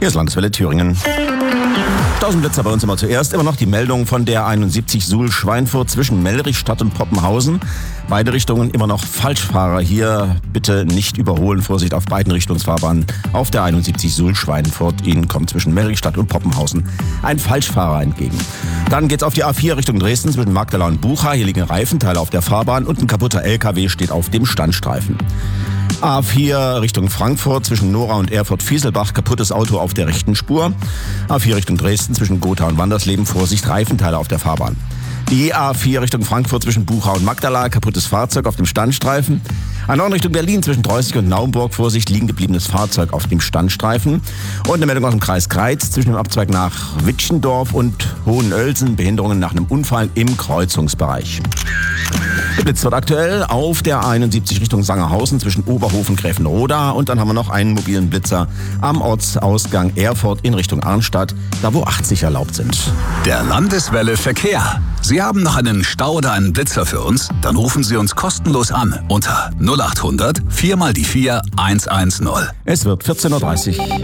Hier ist Landeswelle Thüringen. 1000 Blitzer bei uns immer zuerst. Immer noch die Meldung von der 71 Suhl-Schweinfurt zwischen Mellrichstadt und Poppenhausen. Beide Richtungen immer noch Falschfahrer hier. Bitte nicht überholen. Vorsicht auf beiden Richtungsfahrbahnen. Auf der 71 Suhl-Schweinfurt. Ihnen kommt zwischen Mellrichstadt und Poppenhausen ein Falschfahrer entgegen. Dann geht's auf die A4 Richtung Dresden zwischen Magdala und Bucha. Hier liegen Reifenteile auf der Fahrbahn und ein kaputter LKW steht auf dem Standstreifen. A4 Richtung Frankfurt zwischen Nora und Erfurt-Fieselbach, kaputtes Auto auf der rechten Spur. A4 Richtung Dresden zwischen Gotha und Wandersleben, Vorsicht, Reifenteile auf der Fahrbahn. Die A4 Richtung Frankfurt zwischen Bucha und Magdala, kaputtes Fahrzeug auf dem Standstreifen. A9 Richtung Berlin zwischen Dreußig und Naumburg, Vorsicht, liegen gebliebenes Fahrzeug auf dem Standstreifen. Und eine Meldung aus dem Kreis Greiz zwischen dem Abzweig nach Witschendorf und Hohenölsen, Behinderungen nach einem Unfall im Kreuzungsbereich. Geblitzt wird aktuell auf der 71 Richtung Sangerhausen zwischen Oberhof und Gräfenroda. Und dann haben wir noch einen mobilen Blitzer am Ortsausgang Erfurt in Richtung Arnstadt, da wo 80 erlaubt sind. Der Landeswelle Verkehr. Sie haben noch einen Stau oder einen Blitzer für uns? Dann rufen Sie uns kostenlos an unter 0800 4x4 110. Es wird 14.30 Uhr.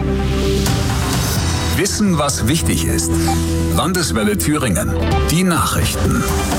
Wissen, was wichtig ist. Landeswelle Thüringen. Die Nachrichten.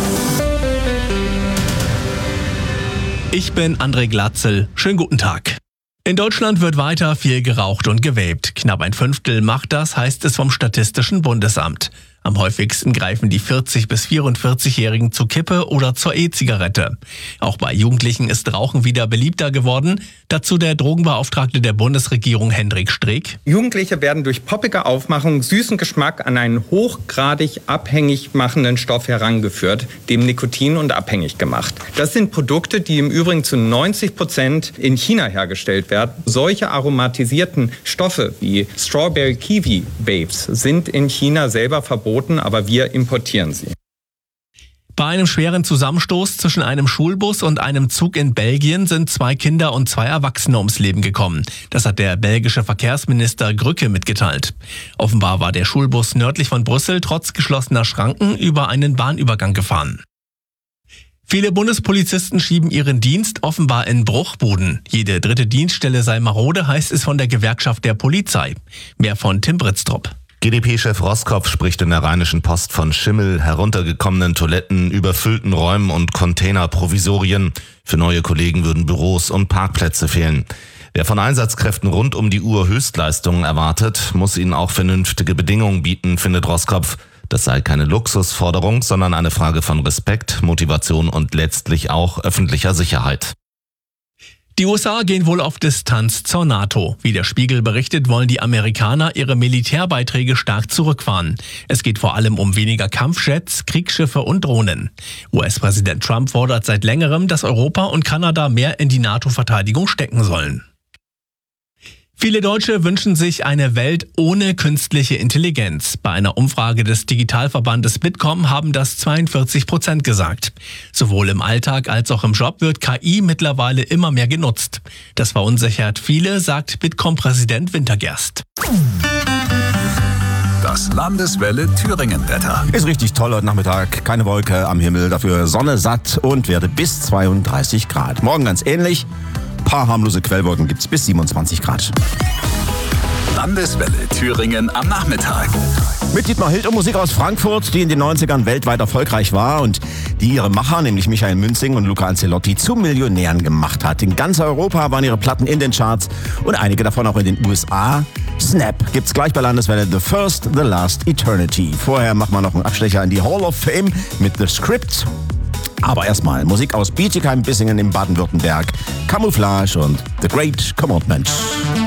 Ich bin André Glatzel. Schönen guten Tag. In Deutschland wird weiter viel geraucht und gevapt. Knapp ein Fünftel macht das, heißt es vom Statistischen Bundesamt. Am häufigsten greifen die 40- bis 44-Jährigen zur Kippe oder zur E-Zigarette. Auch bei Jugendlichen ist Rauchen wieder beliebter geworden. Dazu der Drogenbeauftragte der Bundesregierung Hendrik Streeck. Jugendliche werden durch poppige Aufmachung, süßen Geschmack an einen hochgradig abhängig machenden Stoff herangeführt, dem Nikotin, und abhängig gemacht. Das sind Produkte, die im Übrigen zu 90% in China hergestellt werden. Solche aromatisierten Stoffe wie Strawberry Kiwi Vapes sind in China selber verboten, aber wir importieren sie. Bei einem schweren Zusammenstoß zwischen einem Schulbus und einem Zug in Belgien sind 2 Kinder und 2 Erwachsene ums Leben gekommen. Das hat der belgische Verkehrsminister Grücke mitgeteilt. Offenbar war der Schulbus nördlich von Brüssel trotz geschlossener Schranken über einen Bahnübergang gefahren. Viele Bundespolizisten schieben ihren Dienst offenbar in Bruchbuden. Jede 3. Dienststelle sei marode, heißt es von der Gewerkschaft der Polizei. Mehr von Tim Britztrup. GdP-Chef Roßkopf spricht in der Rheinischen Post von Schimmel, heruntergekommenen Toiletten, überfüllten Räumen und Containerprovisorien. Für neue Kollegen würden Büros und Parkplätze fehlen. Wer von Einsatzkräften rund um die Uhr Höchstleistungen erwartet, muss ihnen auch vernünftige Bedingungen bieten, findet Roßkopf. Das sei keine Luxusforderung, sondern eine Frage von Respekt, Motivation und letztlich auch öffentlicher Sicherheit. Die USA gehen wohl auf Distanz zur NATO. Wie der Spiegel berichtet, wollen die Amerikaner ihre Militärbeiträge stark zurückfahren. Es geht vor allem um weniger Kampfjets, Kriegsschiffe und Drohnen. US-Präsident Trump fordert seit längerem, dass Europa und Kanada mehr in die NATO-Verteidigung stecken sollen. Viele Deutsche wünschen sich eine Welt ohne künstliche Intelligenz. Bei einer Umfrage des Digitalverbandes Bitkom haben das 42% gesagt. Sowohl im Alltag als auch im Job wird KI mittlerweile immer mehr genutzt. Das verunsichert viele, sagt Bitkom-Präsident Wintergerst. Das Landeswelle Thüringen-Wetter. Ist richtig toll heute Nachmittag. Keine Wolke am Himmel, dafür Sonne satt und Werte bis 32 Grad. Morgen ganz ähnlich. Paar harmlose Quellwolken gibt's bis 27 Grad. Landeswelle Thüringen am Nachmittag. Mit Dietmar Hild und Musik aus Frankfurt, die in den 90ern weltweit erfolgreich war und die ihre Macher, nämlich Michael Münzing und Luca Ancelotti, zu Millionären gemacht hat. In ganz Europa waren ihre Platten in den Charts und einige davon auch in den USA. Snap gibt's gleich bei Landeswelle The First, The Last, Eternity. Vorher machen wir noch einen Abstecher in die Hall of Fame mit The Script. Aber erstmal Musik aus Bietigheim-Bissingen in Baden-Württemberg, Camouflage und The Great Commandment.